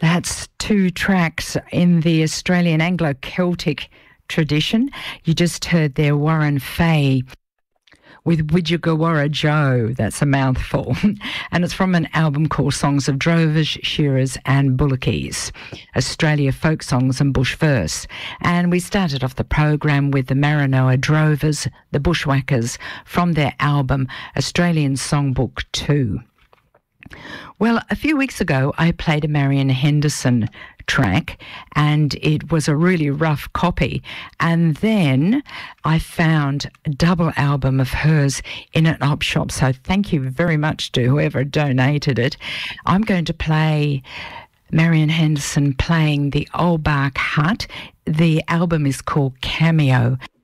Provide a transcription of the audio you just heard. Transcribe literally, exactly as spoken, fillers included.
That's two tracks in the Australian Anglo-Celtic tradition. You just heard there Warren Fay with Widjagawara Joe. That's a mouthful. And it's from an album called Songs of Drovers, Shearers and Bullockies, Australia Folk Songs and Bush Verse. And we started off the program with the Maranoa Drovers, the Bushwhackers, from their album Australian Songbook two. Well, a few weeks ago, I played a Marian Henderson track, and it was a really rough copy. And then I found a double album of hers in an op shop. So thank you very much to whoever donated it. I'm going to play Marian Henderson playing the Old Bark Hut. The album is called Cameo.